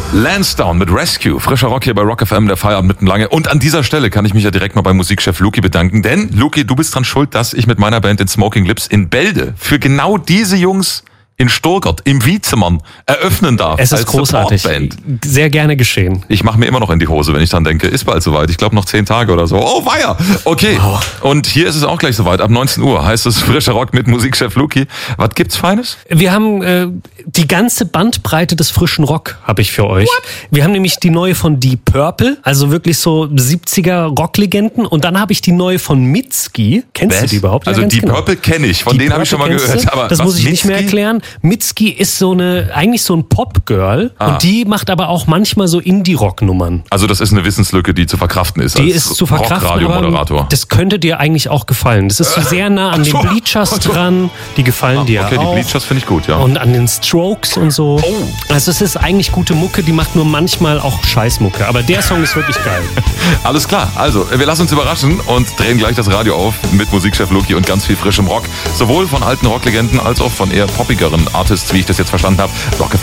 Lansdowne mit Rescue. Frischer Rock hier bei Rock FM, der Feierabend mitten lange. Und an dieser Stelle kann ich mich ja direkt mal beim Musikchef Luki bedanken. Denn, Luki, du bist dran schuld, dass ich mit meiner Band in Smoking Lips in Bälde für genau diese Jungs in Stuttgart im Wiedemann eröffnen darf. Es ist großartig. Sehr gerne geschehen. Ich mache mir immer noch in die Hose, wenn ich dran denke, ist bald soweit. Ich glaube noch 10 Tage oder so. Oh weia! Okay. Wow. Und hier ist es auch gleich soweit. Ab 19 Uhr heißt es Frischer Rock mit Musikchef Luki. Was gibt's Feines? Wir haben die ganze Bandbreite des frischen Rock habe ich für euch. What? Wir haben nämlich die neue von Deep Purple, also wirklich so 70er Rocklegenden. Und dann habe ich die neue von Mitski. Kennst du die überhaupt? Also Deep Purple kenne ich, von denen habe ich schon mal gehört. Aber das muss ich nicht mehr erklären. Mitski ist eigentlich so ein Pop-Girl und die macht aber auch manchmal so Indie-Rock-Nummern. Also das ist eine Wissenslücke, die zu verkraften ist. Die ist zu verkraften, Rockradiomoderator. Das könnte dir eigentlich auch gefallen. Das ist so sehr nah an den Bleachers dran. Die gefallen dir auch. Okay, die Bleachers finde ich gut, ja. Und an den Strokes und so. Oh. Also es ist eigentlich gute Mucke, die macht nur manchmal auch Scheißmucke. Aber der Song ist wirklich geil. Alles klar, also wir lassen uns überraschen und drehen gleich das Radio auf mit Musikchef Luki und ganz viel frischem Rock. Sowohl von alten Rocklegenden als auch von eher poppigeren Artists, wie ich das jetzt verstanden habe.